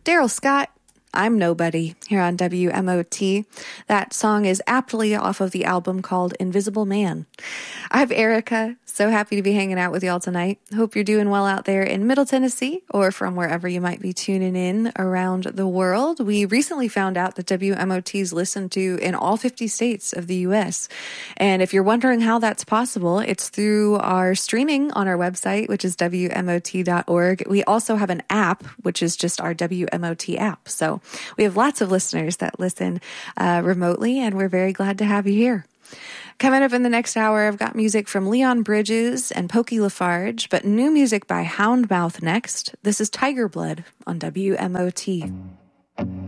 Daryl Scott, I'm Nobody, here on WMOT. That song is aptly off of the album called Invisible Man. I'm Erica, so happy to be hanging out with y'all tonight. Hope you're doing well out there in Middle Tennessee or from wherever you might be tuning in around the world. We recently found out that WMOT is listened to in all 50 states of the U.S. And if you're wondering how that's possible, it's through our streaming on our website, which is WMOT.org. We also have an app, which is just our WMOT app. So we have lots of listeners that listen remotely, and we're very glad to have you here. Coming up in the next hour, I've got music from Leon Bridges and Pokey Lafarge, but new music by Houndmouth next. This is Tiger Blood on WMOT.